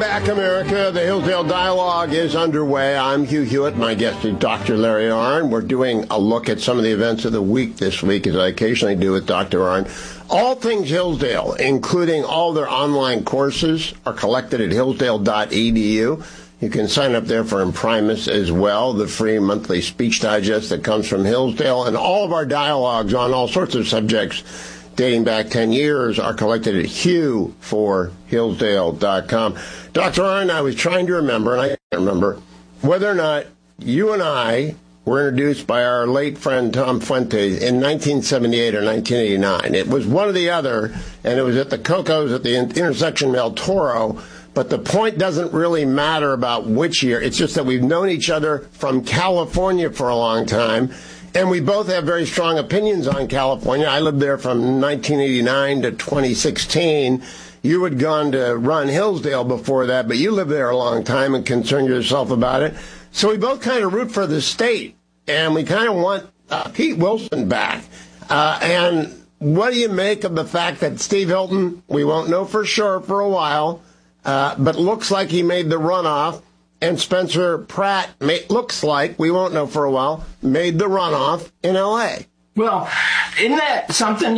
back, America. The Hillsdale Dialogue is underway. I'm Hugh Hewitt. My guest is Dr. Larry Arnn. We're doing a look at some of the events of the week this week, as I occasionally do with Dr. Arnn. All things Hillsdale, including all their online courses, are collected at hillsdale.edu. You can sign up there for Imprimis as well, the free monthly speech digest that comes from Hillsdale, and all of our dialogues on all sorts of subjects dating back 10 years are collected at hughforhillsdale.com. Dr. Arnn, I was trying to remember, and I can't remember, whether or not you and I were introduced by our late friend Tom Fuentes in 1978 or 1989. It was one or the other, and it was at the Cocos at the intersection of El Toro. But the point doesn't really matter about which year. It's just that we've known each other from California for a long time. And we both have very strong opinions on California. I lived there from 1989 to 2016. You had gone to run Hillsdale before that, but you lived there a long time and concerned yourself about it. So we both kind of root for the state, and we kind of want Pete Wilson back. And what do you make of the fact that Steve Hilton, we won't know for sure for a while, but looks like he made the runoff, and Spencer Pratt looks like, we won't know for a while, made the runoff in L.A.? Well, isn't that something,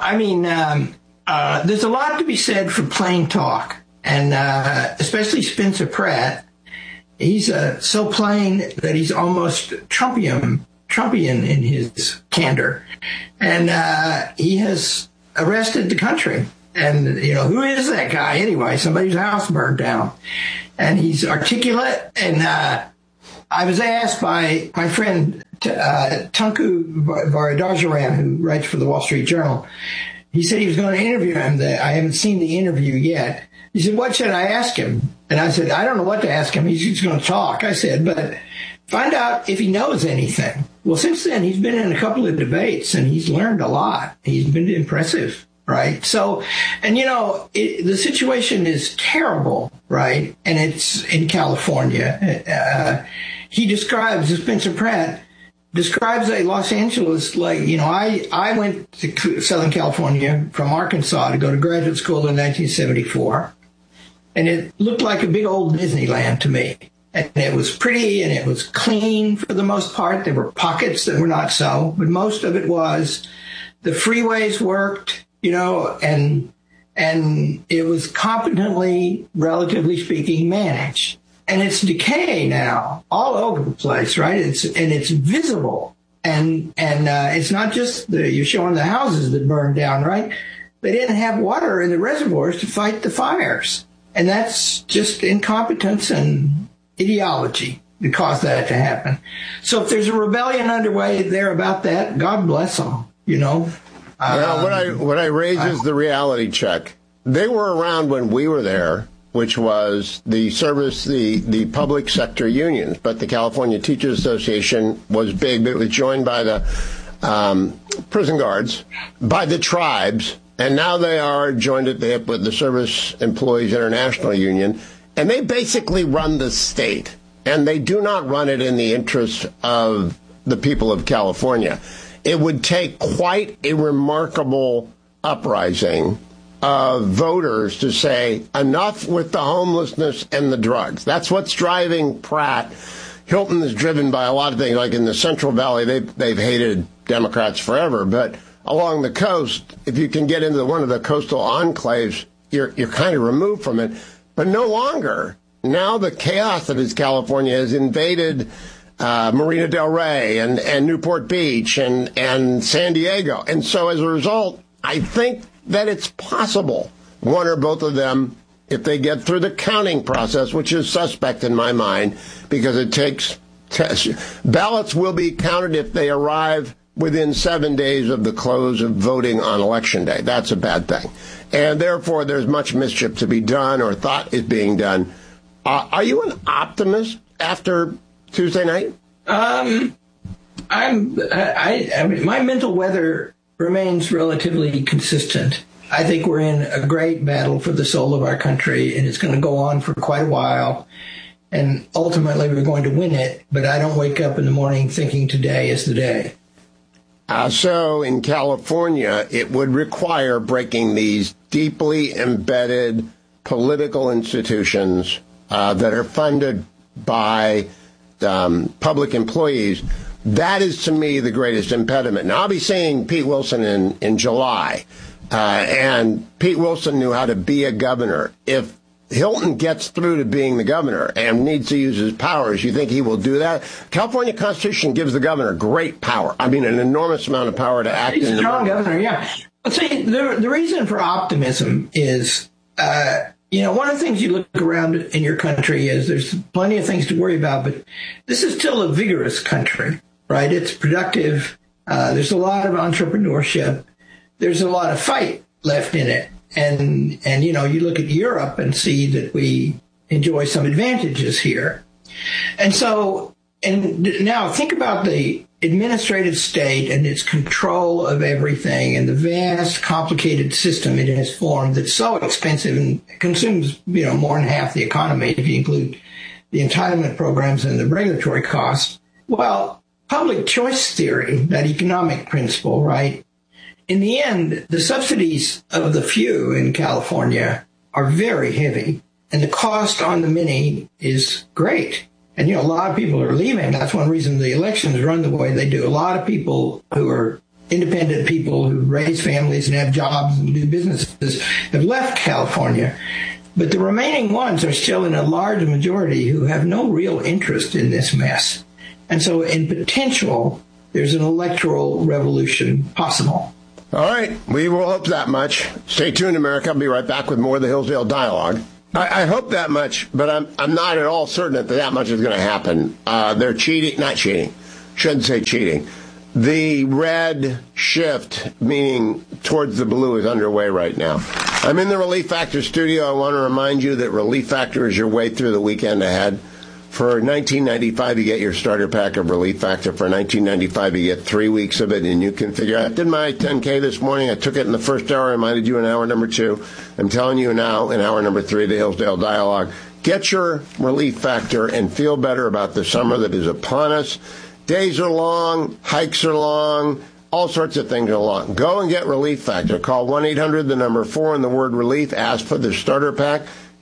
there's a lot to be said for plain talk, and especially Spencer Pratt. He's so plain that he's almost Trumpian in his candor. And he has arrested the country. And, who is that guy anyway? Somebody's house burned down. And he's articulate. And I was asked by my friend Tunku Varadarajan, who writes for the Wall Street Journal. He said he was going to interview him. I haven't seen the interview yet. He said, what should I ask him? And I said, I don't know what to ask him. He's just going to talk. I said, but find out if he knows anything. Well, since then, he's been in a couple of debates, and he's learned a lot. He's been impressive. Right. So, and the situation is terrible, right? And it's in California. Spencer Pratt describes Los Angeles like, I went to Southern California from Arkansas to go to graduate school in 1974. And it looked like a big old Disneyland to me. And it was pretty and it was clean for the most part. There were pockets that were not so, but most of it was. The freeways worked. And it was competently, relatively speaking, managed. And it's decay now all over the place, right? It's visible. And it's not just you're showing the houses that burned down, right? They didn't have water in the reservoirs to fight the fires. And that's just incompetence and ideology that caused that to happen. So if there's a rebellion underway there about that, God bless them, what I raise is the reality check. They were around when we were there, which was the public sector unions. But the California Teachers Association was big. It was joined by the prison guards, by the tribes, and now they are joined at the hip with the Service Employees International Union. And they basically run the state. And they do not run it in the interest of the people of California. It would take quite a remarkable uprising of voters to say, enough with the homelessness and the drugs. That's what's driving Pratt. Hilton is driven by a lot of things, like in the Central Valley, they've hated Democrats forever. But along the coast, if you can get into one of the coastal enclaves, you're kind of removed from it. But no longer. Now the chaos that is California has invaded Marina Del Rey and Newport Beach and San Diego. And so as a result, I think that it's possible, one or both of them, if they get through the counting process, which is suspect in my mind, because it takes ballots will be counted if they arrive within 7 days of the close of voting on Election Day. That's a bad thing. And therefore, there's much mischief to be done or thought is being done. Are you an optimist after Tuesday night? I mean, my mental weather remains relatively consistent. I think we're in a great battle for the soul of our country, and it's going to go on for quite a while. And ultimately, we're going to win it. But I don't wake up in the morning thinking today is the day. So in California, it would require breaking these deeply embedded political institutions that are funded by public employees, that is, to me, the greatest impediment. Now, I'll be seeing Pete Wilson in July, and Pete Wilson knew how to be a governor. If Hilton gets through to being the governor and needs to use his powers, you think he will do that? California Constitution gives the governor great power. I mean, an enormous amount of power to act. He's a strong governor, yeah. But see, the reason for optimism is, one of the things you look around in your country is there's plenty of things to worry about, but this is still a vigorous country, right? It's productive. There's a lot of entrepreneurship. There's a lot of fight left in it. And you look at Europe and see that we enjoy some advantages here. And now think about the administrative state and its control of everything and the vast, complicated system it has formed that's so expensive and consumes, more than half the economy if you include the entitlement programs and the regulatory costs. Well, public choice theory, that economic principle, right? In the end, the subsidies of the few in California are very heavy, and the cost on the many is great. And, a lot of people are leaving. That's one reason the elections run the way they do. A lot of people who are independent people who raise families and have jobs and do businesses have left California. But the remaining ones are still in a large majority who have no real interest in this mess. And so in potential, there's an electoral revolution possible. All right, we will hope that much. Stay tuned, America. I'll be right back with more of the Hillsdale Dialogue. I hope that much, but I'm not at all certain that much is going to happen. They're not cheating. Shouldn't say cheating. The red shift, meaning towards the blue, is underway right now. I'm in the Relief Factor studio. I want to remind you that Relief Factor is your way through the weekend ahead. For $19.95, you get your starter pack of Relief Factor. For $19.95, you get 3 weeks of it, and you can figure out. I did my 10K this morning. I took it in the first hour. I reminded you in hour number 2. I'm telling you now in hour number 3, the Hillsdale Dialogue. Get your Relief Factor and feel better about the summer that is upon us. Days are long. Hikes are long. All sorts of things are long. Go and get Relief Factor. Call 1-800, the number 4, and the word relief. Ask for the starter pack,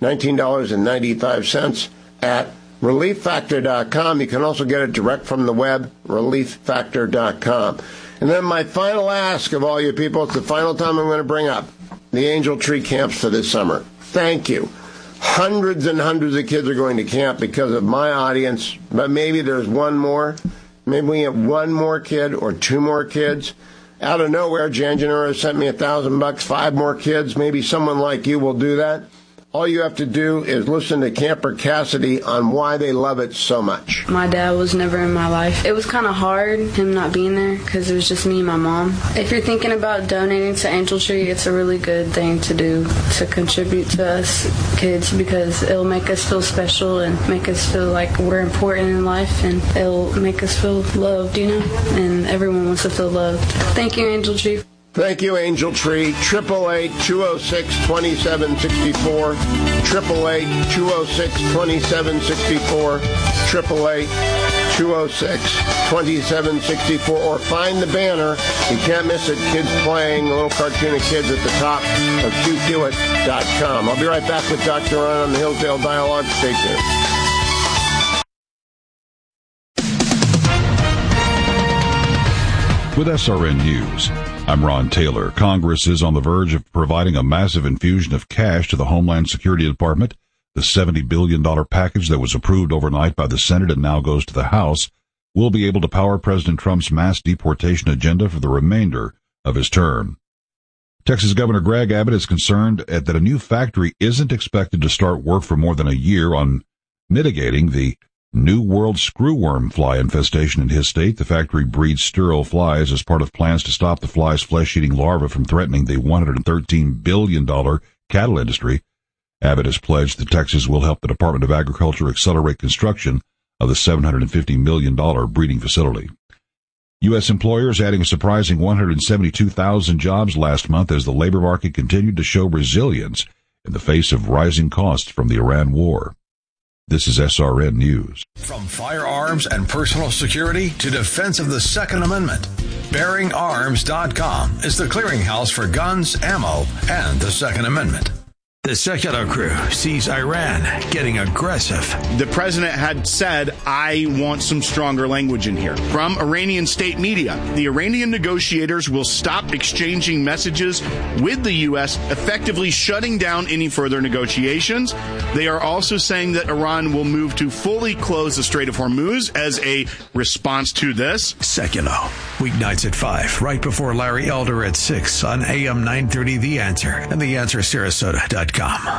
$19.95 at ReliefFactor.com. You can also get it direct from the web, ReliefFactor.com. And then my final ask of all you people, it's the final time I'm going to bring up the Angel Tree camps for this summer. Thank you. Hundreds and hundreds of kids are going to camp because of my audience, but maybe there's one more. Maybe we have one more kid or 2 more kids. Out of nowhere, Jan Gennaro sent me $1,000, 5 more kids. Maybe someone like you will do that. All you have to do is listen to Camper Cassidy on why they love it so much. My dad was never in my life. It was kind of hard, him not being there, because it was just me and my mom. If you're thinking about donating to Angel Tree, it's a really good thing to do, to contribute to us kids, because it'll make us feel special and make us feel like we're important in life, and it'll make us feel loved, and everyone wants to feel loved. Thank you, Angel Tree. Thank you, Angel Tree. 888-206-2764. 888-206-2764. 888-206-2764. Or find the banner. You can't miss it. Kids playing, a little cartoon of kids at the top of QQit.com. I'll be right back with Dr. Ron on the Hillsdale Dialogue. Stay tuned. With SRN News, I'm Ron Taylor. Congress is on the verge of providing a massive infusion of cash to the Homeland Security Department. The $70 billion package that was approved overnight by the Senate and now goes to the House will be able to power President Trump's mass deportation agenda for the remainder of his term. Texas Governor Greg Abbott is concerned that a new factory isn't expected to start work for more than a year on mitigating the New World screwworm fly infestation in his state. The factory breeds sterile flies as part of plans to stop the fly's flesh-eating larvae from threatening the $113 billion cattle industry. Abbott has pledged that Texas will help the Department of Agriculture accelerate construction of the $750 million breeding facility. U.S. employers adding a surprising 172,000 jobs last month as the labor market continued to show resilience in the face of rising costs from the Iran war. This is SRN News. From firearms and personal security to defense of the Second Amendment, BearingArms.com is the clearinghouse for guns, ammo, and the Second Amendment. The Secular Crew sees Iran getting aggressive. The president had said, I want some stronger language in here. From Iranian state media, the Iranian negotiators will stop exchanging messages with the U.S., effectively shutting down any further negotiations. They are also saying that Iran will move to fully close the Strait of Hormuz as a response to this. Secular, weeknights at 5, right before Larry Elder at 6 on AM 930 The Answer and TheAnswerSarasota.com.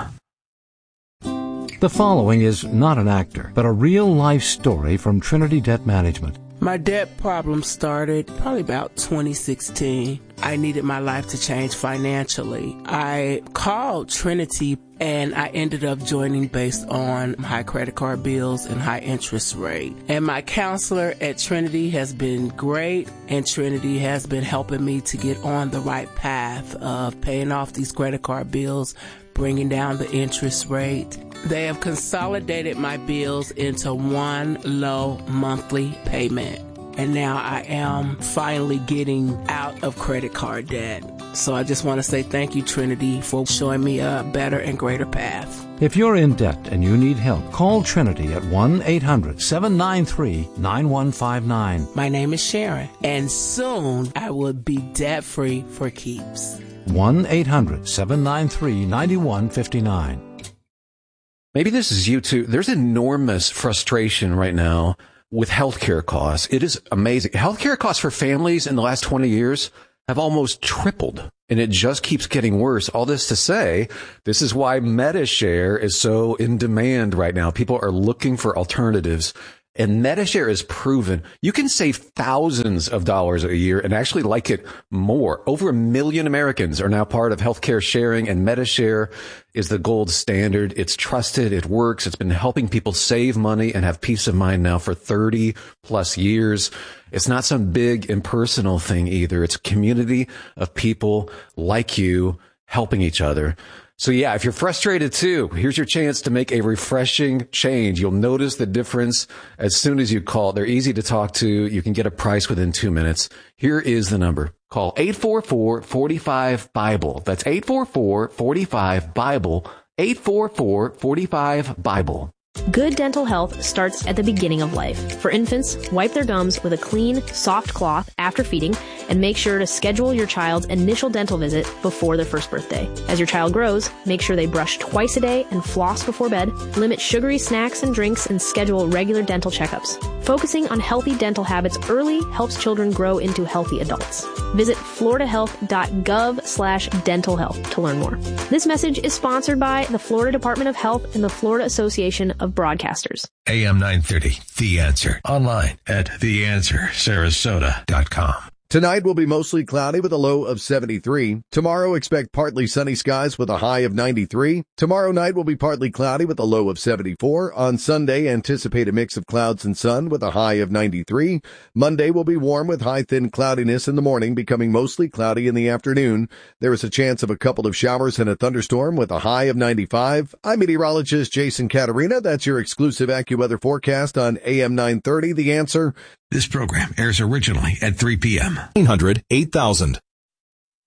The following is not an actor, but a real-life story from Trinity Debt Management. My debt problem started probably about 2016. I needed my life to change financially. I called Trinity and I ended up joining based on high credit card bills and high interest rate. And my counselor at Trinity has been great, and Trinity has been helping me to get on the right path of paying off these credit card bills, bringing down the interest rate. They have consolidated my bills into one low monthly payment. And now I am finally getting out of credit card debt. So I just want to say thank you, Trinity, for showing me a better and greater path. If you're in debt and you need help, call Trinity at 1-800-793-9159. My name is Sharon, and soon I will be debt-free for keeps. 1-800-793-9159. Maybe this is you too. There's enormous frustration right now with healthcare costs. It is amazing. Healthcare costs for families in the last 20 years have almost tripled, and it just keeps getting worse. All this to say, this is why MediShare is so in demand right now. People are looking for alternatives. And MediShare is proven you can save thousands of dollars a year and actually like it more. Over 1 million Americans are now part of healthcare sharing, and MediShare is the gold standard. It's trusted. It works. It's been helping people save money and have peace of mind now for 30 plus years. It's not some big impersonal thing either. It's a community of people like you helping each other. So yeah, if you're frustrated too, here's your chance to make a refreshing change. You'll notice the difference as soon as you call. They're easy to talk to. You can get a price within 2 minutes. Here is the number. Call 844-45-BIBLE. That's 844-45-BIBLE. 844-45-BIBLE. Good dental health starts at the beginning of life. For infants, wipe their gums with a clean, soft cloth after feeding, and make sure to schedule your child's initial dental visit before their first birthday. As your child grows, make sure they brush twice a day and floss before bed, limit sugary snacks and drinks, and schedule regular dental checkups. Focusing on healthy dental habits early helps children grow into healthy adults. Visit floridahealth.gov/dental health to learn more. This message is sponsored by the Florida Department of Health and the Florida Association of Broadcasters. AM 930, The Answer. Online at TheAnswerSarasota.com. Tonight will be mostly cloudy with a low of 73. Tomorrow, expect partly sunny skies with a high of 93. Tomorrow night will be partly cloudy with a low of 74. On Sunday, anticipate a mix of clouds and sun with a high of 93. Monday will be warm with high thin cloudiness in the morning, becoming mostly cloudy in the afternoon. There is a chance of a couple of showers and a thunderstorm with a high of 95. I'm meteorologist Jason Caterina. That's your exclusive AccuWeather forecast on AM 930, The Answer. This program airs originally at 3 p.m. 800-8000.